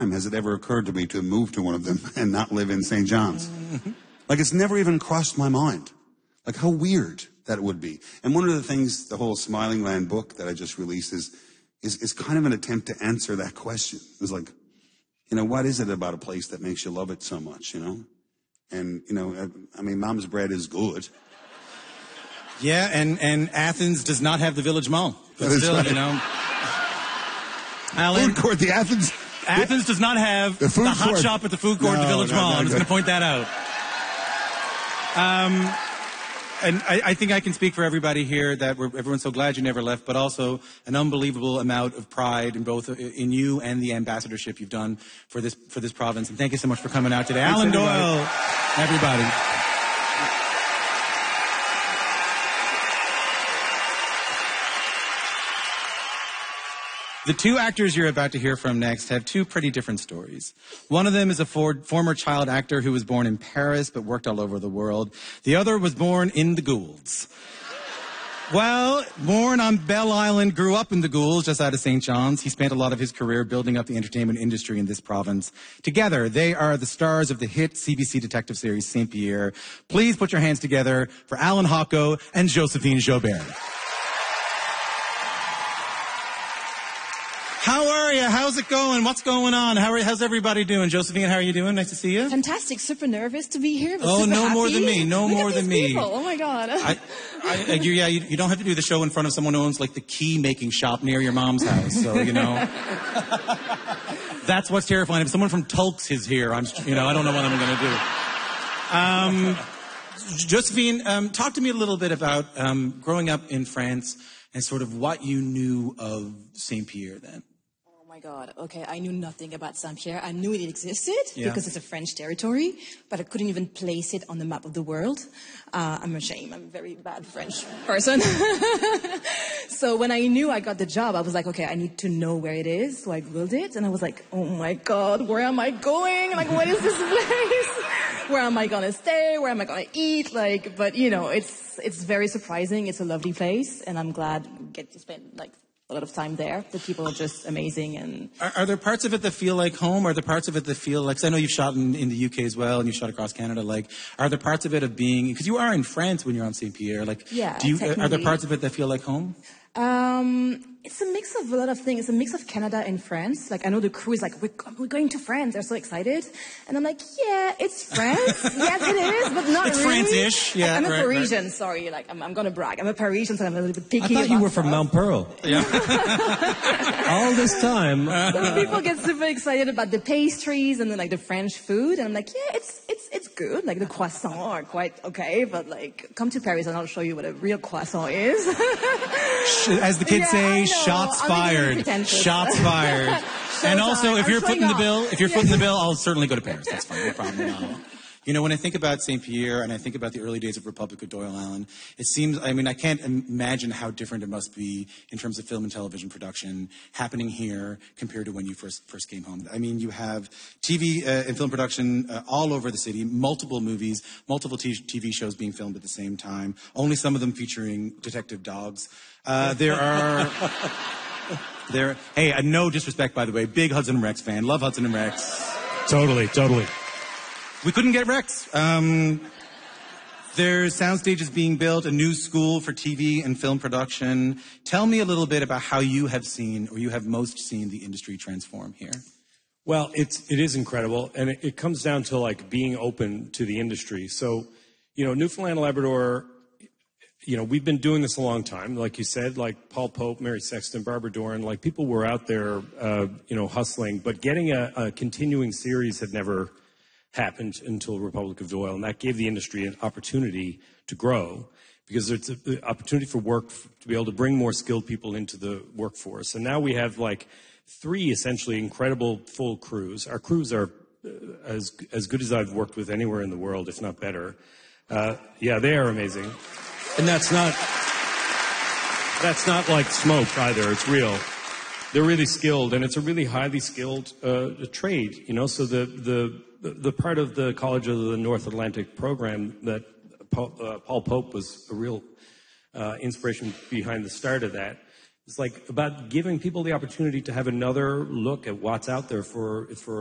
has it ever occurred to me to move to one of them and not live in St. John's. Like, it's never even crossed my mind. Like, how weird that it would be. And one of the things, the whole Smiling Land book that I just released is kind of an attempt to answer that question. It's like, you know, what is it about a place that makes you love it so much, you know? And, you know, I mean, Mom's bread is good. Yeah, and Athens does not have the Village Mall. But still, right. You know. Alan, food court, the Athens does not have the hot shop at the food court, the Village Mall. I'm just going to point that out. And I think I can speak for everybody here that everyone's so glad you never left, but also an unbelievable amount of pride in both in you and the ambassadorship you've done for this province. And thank you so much for coming out today. Alan Doyle, everybody. The two actors you're about to hear from next have two pretty different stories. One of them is a former child actor who was born in Paris but worked all over the world. The other was born in the Goulds. Well, born on Belle Island, grew up in the Goulds, just out of St. John's. He spent a lot of his career building up the entertainment industry in this province. Together, they are the stars of the hit CBC detective series St. Pierre. Please put your hands together for Alan Hocko and Josephine Joubert. How are you? How's it going? What's going on? How's everybody doing? Josephine, how are you doing? Nice to see you. Fantastic. Super nervous to be here. But oh, no happy. More than me. No Look more than me. People. Oh my God. You don't have to do the show in front of someone who owns like the key making shop near your mom's house. So, you know, that's what's terrifying. If someone from Tulks is here, I don't know what I'm going to do. Josephine, talk to me a little bit about growing up in France and sort of what you knew of St. Pierre then. Oh my God. Okay, I knew nothing about Saint-Pierre. I knew it existed because it's a French territory, but I couldn't even place it on the map of the world. I'm ashamed. I'm a very bad French person. So when I knew I got the job, I was like, okay, I need to know where it is. So I Googled it, and I was like, oh my God, where am I going? Like, what is this place? Where am I going to stay? Where am I going to eat? Like, but you know, it's very surprising. It's a lovely place, and I'm glad we get to spend like a lot of time there. The people are just amazing. And are there parts of it that feel like home? Are there parts of it that feel like, 'cause I know you've shot in the UK as well, and you've shot across Canada. Like, are there parts of it of being, because you are in France when you're on St. Pierre, like, yeah, are there parts of it that feel like home? It's a mix of a lot of things. It's a mix of Canada and France. Like, I know the crew is like, we're going to France. They're so excited. And I'm like, yeah, it's France. Yes, it is, but not it's really. It's France-ish. Yeah, I'm a Parisian, sorry. Like, I'm going to brag. I'm a Parisian, so I'm a little bit picky. I thought you were from Mount Pearl. Yeah. All this time. So people get super excited about the pastries and then, like, the French food. And I'm like, yeah, it's good. Like, the croissants are quite okay, but, like, come to Paris and I'll show you what a real croissant is. As the kids say, shots fired. Shots fired. And also, if you're putting the bill, I'll certainly go to Paris. That's fine. No problem at all. You know, when I think about St. Pierre and I think about the early days of Republic of Doyle, Alan, it seems, I mean, I can't imagine how different it must be in terms of film and television production happening here compared to when you first came home. I mean, you have TV and film production all over the city, multiple movies, multiple TV shows being filmed at the same time, only some of them featuring detective dogs. Hey, no disrespect, by the way, big Hudson and Rex fan, love Hudson and Rex. Totally. We couldn't get Rex. There's sound stages being built, a new school for TV and film production. Tell me a little bit about how you have seen, or you have most seen, the industry transform here. Well, it is incredible, and it comes down to like being open to the industry. So, you know, Newfoundland and Labrador, you know, we've been doing this a long time. Like you said, like Paul Pope, Mary Sexton, Barbara Doran, like people were out there, you know, hustling. But getting a continuing series had never happened until Republic of Doyle, and that gave the industry an opportunity to grow because it's an opportunity for work to be able to bring more skilled people into the workforce. And now we have like 3 essentially incredible full crews. Our crews are as good as I've worked with anywhere in the world, if not better. Yeah, they are amazing. And that's not like smoke either. It's real. They're really skilled, and it's a really highly skilled trade, you know. So the part of the College of the North Atlantic program that Paul Pope was a real inspiration behind the start of that It's like about giving people the opportunity to have another look at what's out there for